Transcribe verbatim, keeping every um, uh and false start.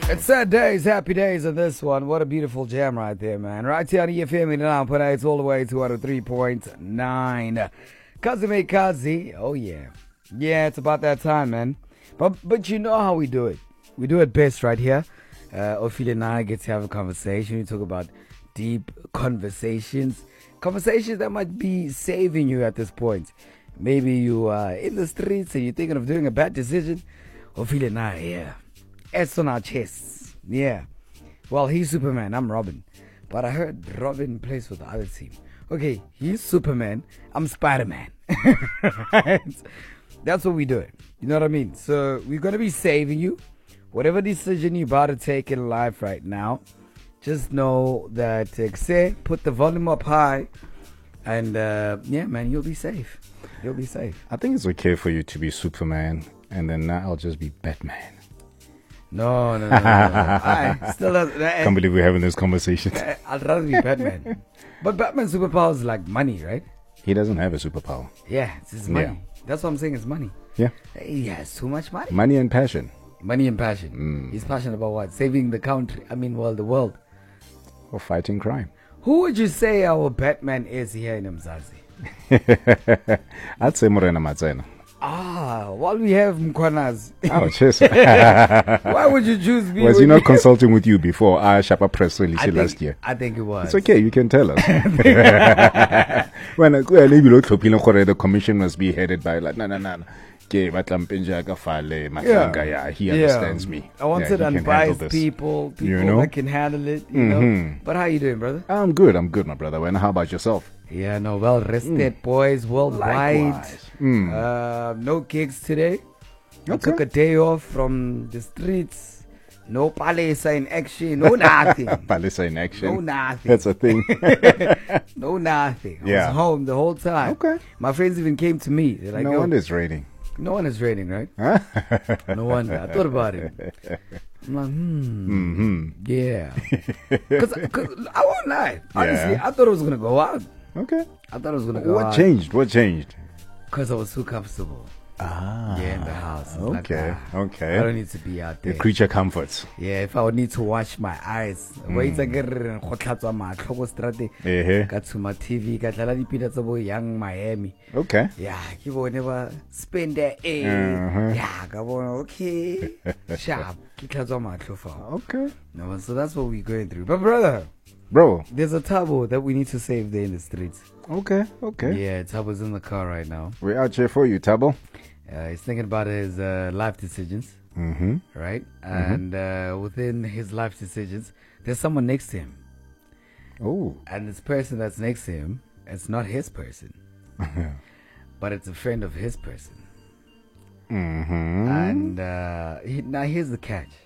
It's sad days, happy days on this one. What a beautiful jam right there, man. Right here on E F M eighty-nine point eight, all the way to one oh three point nine. Kazi mate Kazi. Oh, yeah. Yeah, it's about that time, man. But but you know how we do it. We do it best right here. Uh, Ophelia and I get to have a conversation. We talk about deep conversations. Conversations that might be saving you at this point. Maybe you are in the streets and you're thinking of doing a bad decision. Ophelia and I, yeah. It's on our chests. Yeah. Well, he's Superman. I'm Robin. But I heard Robin plays for the other team. Okay, he's Superman. I'm Spider-Man. Right? That's what we do. You know what I mean? So we're going to be saving you. Whatever decision you're about to take in life right now, just know that uh, say, put the volume up high. And uh, yeah, man, you'll be safe. You'll be safe. I think it's okay for you to be Superman. And then now I'll just be Batman. No, no, no, no. no. I still uh, can't believe we're having this conversation. I'd rather be Batman. But Batman's superpower is like money, right? He doesn't have a superpower. Yeah, it's his money. Yeah. That's what I'm saying, it's money. Yeah. He has too much money. Money and passion. Money and passion. Mm. He's passionate about what? Saving the country. I mean, well, the world. Or fighting crime. Who would you say our Batman is here in Mzazi? I'd say Morena Matsena. Ah, while we have Mkwanas. Oh, cheers. Why would you choose me? Was he not consulting with you before our Shapa press release last year? I think it was. It's okay, you can tell us. When the commission must be headed by like, no, no, no. Yeah, he understands me. I wanted yeah, unbiased people, people you know? that can handle it, you mm-hmm. know. But how you doing, brother? I'm good, I'm good, my brother. And how about yourself? Yeah, no, well rested, mm. boys, worldwide. Mm. Uh, no gigs today. Okay. I took a day off from the streets. No palesa in action, no nothing. Palesa in action? No nothing. That's a thing. No nothing. I yeah. was home the whole time. Okay. My friends even came to me. They're like, no wonder it's raining. No one is raining, right? Huh? No wonder. I thought about it. I'm like, hmm. Mm-hmm. Yeah. Because I won't lie. Honestly, yeah. I thought it was going to go out. Okay. I thought it was going to go what out. What changed? What changed? Because I was too comfortable. Ah. Yeah, in the house. Okay. Like, ah, okay. I don't need to be out there. The creature comforts. Yeah, if I would need to wash my eyes. Wait a get got to my T V, got a lot of young Miami. Okay. Yeah, you will never spend that air. Uh-huh. Yeah, go on, okay. Sharp. Okay. No, so that's what we're going through. But brother, bro, there's a Tabo that we need to save there in the streets. Okay, okay. Yeah, Tabo's in the car right now. We're out here for you, Tabo. Uh, he's thinking about his uh, life decisions. Mm-hmm. Right? Mm-hmm. And uh, within his life decisions, there's someone next to him. Oh. And this person that's next to him, it's not his person. But it's a friend of his person. Mm-hmm. And uh, he, now here's the catch.